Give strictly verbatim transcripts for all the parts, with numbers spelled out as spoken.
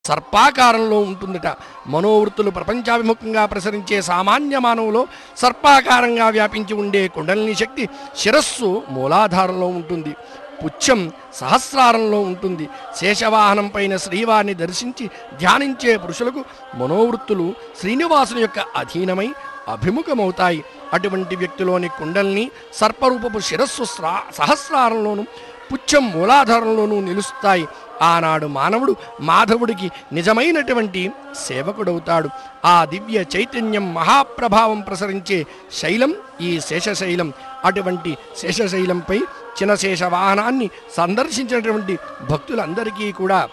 సర్పాకారంలో ఉంటుందట. మనోవృత్తులు ప్రపంచాభిముఖంగా ప్రసరించే సామాన్య మానవులో సర్పాకారంగా వ్యాపించి ఉండే కుండలిని శక్తి శిరస్సు మూలాధారంలో ఉంటుంది, పుచ్చం సహస్రారంలో ఉంటుంది. శేషవాహనం పైన శ్రీవారిని దర్శించి ధ్యానించే పురుషులకు మనోవృత్తులు శ్రీనివాసుని యొక్క అధీనమై అభిముఖమవుతాయి. అటువంటి వ్యక్తిలోని కుండల్ని సర్పరూపపు శిరస్సు స్రా సహస్రారంలోను పుచ్చం మూలాధారంలోనూ నిలుస్తాయి. ఆనాడు మానవుడు మాధవుడికి నిజమైనటువంటి సేవకుడవుతాడు. ఆ దివ్య చైతన్యం మహాప్రభావం ప్రసరించే శైలం ఈ శేషశైలం. అటువంటి శేషశైలంపై చినశేష వాహనాన్ని సందర్శించినటువంటి భక్తులందరికీ కూడా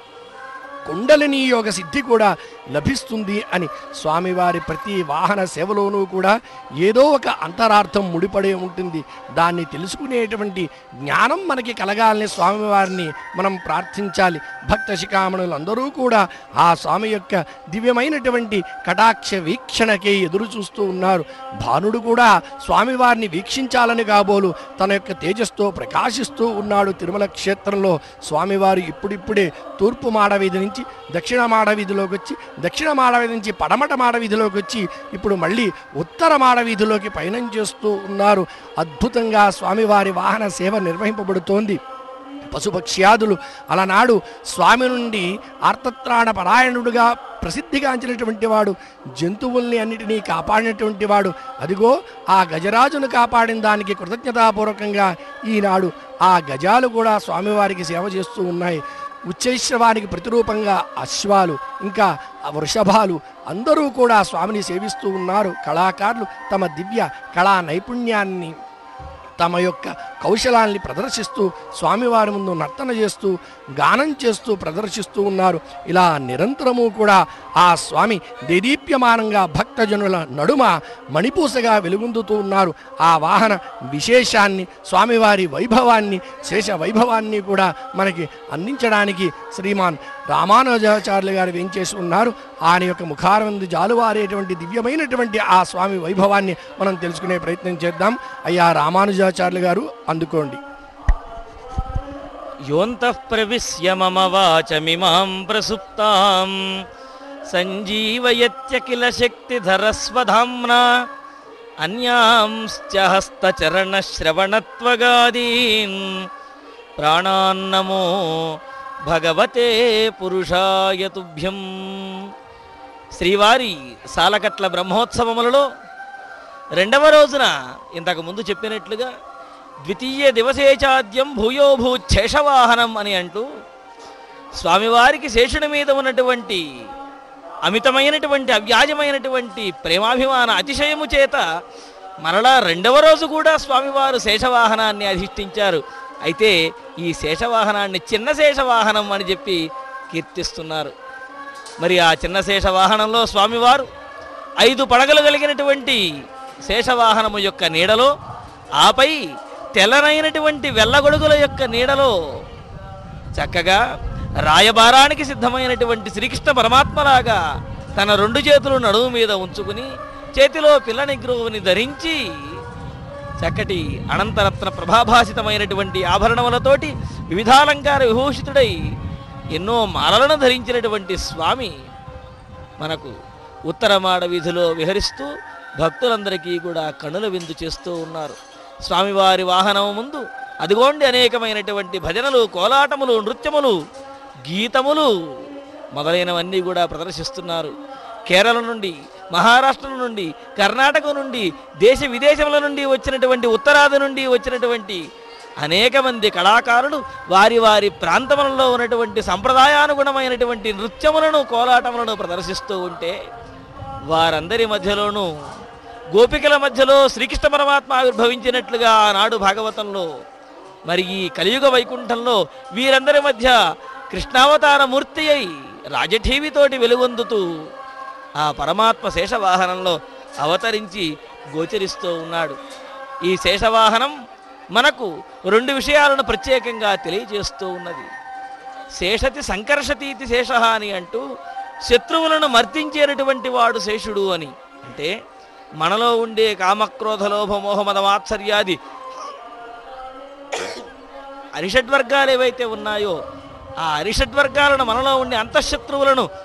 కుండలిని యోగ సిద్ధి కూడా లభిస్తుంది అని స్వామివారి ప్రతి వాహన సేవలోనూ కూడా ఏదో ఒక అంతరార్థం ముడిపడే ఉంటుంది. దాన్ని తెలుసుకునేటువంటి జ్ఞానం మనకి కలగాలని స్వామివారిని మనం ప్రార్థించాలి. భక్త శిఖామణులందరూ కూడా ఆ స్వామి యొక్క దివ్యమైనటువంటి కటాక్ష వీక్షణకే ఎదురు చూస్తూ ఉన్నారు. భానుడు కూడా స్వామివారిని వీక్షించాలని కాబోలు తన యొక్క తేజస్తో ప్రకాశిస్తూ ఉన్నాడు. తిరుమల క్షేత్రంలో స్వామివారు ఇప్పుడిప్పుడే తూర్పు మాడవీధి నుంచి దక్షిణ మాడవీధిలోకి వచ్చి, దక్షిణ మాడవీధి నుంచి పడమట మాడవీధిలోకి వచ్చి ఇప్పుడు మళ్ళీ ఉత్తర మాడవీధిలోకి పయనం చేస్తూ ఉన్నారు. అద్భుతంగా స్వామివారి వాహన సేవ నిర్వహింపబడుతోంది. పశుపక్ష్యాదులు అలనాడు స్వామి నుండి ఆర్తత్రాణ పరాయణుడుగా ప్రసిద్ధిగాంచినటువంటి వాడు, జంతువుల్ని అన్నిటినీ కాపాడినటువంటి వాడు. అదిగో ఆ గజరాజును కాపాడిన దానికి కృతజ్ఞతాపూర్వకంగా ఈనాడు ఆ గజాలు కూడా స్వామివారికి సేవ చేస్తూ ఉన్నాయి. ఉచ్చైశ్రవానికి ప్రతిరూపంగా అశ్వాలు, ఇంకా వృషభాలు అందరూ కూడా స్వామిని సేవిస్తూ ఉన్నారు. కళాకారులు తమ దివ్య కళా నైపుణ్యాన్ని, తమ యొక్క కౌశలాన్ని ప్రదర్శిస్తూ స్వామివారి ముందు నర్తన చేస్తూ గానం చేస్తూ ప్రదర్శిస్తూ ఉన్నారు. ఇలా నిరంతరము కూడా ఆ స్వామి దేదీప్యమానంగా భక్తజనుల నడుమ మణిపూసగా వెలుగొందుతూ ఉన్నారు. ఆ వాహన విశేషాన్ని, స్వామివారి వైభవాన్ని, శేష వైభవాన్ని కూడా మనకి అందించడానికి శ్రీమాన్ రామానుజాచార్యులు గారు వేంచేసి ఉన్నారు. ఆయన యొక్క ముఖారవిందు జాలువారేటువంటి దివ్యమైనటువంటి ఆ స్వామి వైభవాన్ని మనం తెలుసుకునే ప్రయత్నం చేద్దాం. అయ్యా రామానుజాచార్యులు గారు అందుకోండి. యోంతః ప్రవిశ్య మమ వాచమిమాం ప్రసుప్తాం సంజీవయత్యఖిల శక్తిధరస్వధామ్నా అన్యాంశ్చ హస్తచరణ శ్రవణత్వగాదీన్ ప్రాణాన్నమో భగవతే పురుషాయ తుభ్యం. శ్రీవారి సాలకట్ల బ్రహ్మోత్సవములలో రెండవ రోజున ఇంతకు ముందు చెప్పినట్లుగా ద్వితీయ దివసేచాద్యం భూయోభూ శేషవాహనం అని అంటూ స్వామివారికి శేషుని మీద ఉన్నటువంటి అమితమైనటువంటి అవ్యాజమైనటువంటి ప్రేమాభిమాన అతిశయము చేత మరలా రెండవ రోజు కూడా స్వామివారు శేషవాహనాన్ని అధిష్ఠించారు. అయితే ఈ శేషవాహనాన్ని చిన్న శేషవాహనం అని చెప్పి కీర్తిస్తున్నారు. మరి ఆ చిన్న శేషవాహనంలో స్వామివారు ఐదు పడగలు కలిగినటువంటి శేషవాహనము యొక్క నీడలో, ఆపై తెల్లనైనటువంటి వెల్లగొడుగుల యొక్క నీడలో చక్కగా రాయబారానికి సిద్ధమైనటువంటి శ్రీకృష్ణ పరమాత్మలాగా తన రెండు చేతులు నడుము మీద ఉంచుకుని చేతిలో పిల్ల నిగ్రహుని ధరించి చక్కటి అనంతరత్న ప్రభాభాసితమైనటువంటి ఆభరణములతోటి వివిధాలంకార విభూషితుడై ఎన్నో మాలలను ధరించినటువంటి స్వామి మనకు ఉత్తరమాడ వీధిలో విహరిస్తూ భక్తులందరికీ కూడా కనుల విందు చేస్తూ ఉన్నారు. స్వామివారి వాహనం ముందు అదిగోండి అనేకమైనటువంటి భజనలు, కోలాటములు, నృత్యములు, గీతములు మొదలైనవన్నీ కూడా ప్రదర్శిస్తున్నారు. కేరళ నుండి, మహారాష్ట్ర నుండి, కర్ణాటక నుండి, దేశ విదేశముల నుండి వచ్చినటువంటి, ఉత్తరాది నుండి వచ్చినటువంటి అనేక మంది కళాకారులు వారి వారి ప్రాంతములలో ఉన్నటువంటి సంప్రదాయానుగుణమైనటువంటి నృత్యములను, కోలాటములను ప్రదర్శిస్తూ ఉంటే వారందరి మధ్యలోనూ గోపికల మధ్యలో శ్రీకృష్ణ పరమాత్మ ఆవిర్భవించినట్లుగా ఆనాడు భాగవతంలో, మరి ఈ కలియుగ వైకుంఠంలో వీరందరి మధ్య కృష్ణావతార మూర్తి అయి రాజఠీవితోటి వెలుగొందుతూ ఆ పరమాత్మ శేషవాహనంలో అవతరించి గోచరిస్తూ ఉన్నాడు. ఈ శేషవాహనం మనకు రెండు విషయాలను ప్రత్యేకంగా తెలియజేస్తూ ఉన్నది. శేషతి సంకర్షతీతి శేష అని అంటూ శత్రువులను మర్దించేటటువంటి వాడు శేషుడు అని. అంటే మనలో ఉండే కామక్రోధ లోభ మోహ మద మాత్సర్యాది అరిషడ్వర్గాలు ఏవైతే ఉన్నాయో ఆ అరిషడ్వర్గాలను మనలో ఉండే అంతఃశత్రువులను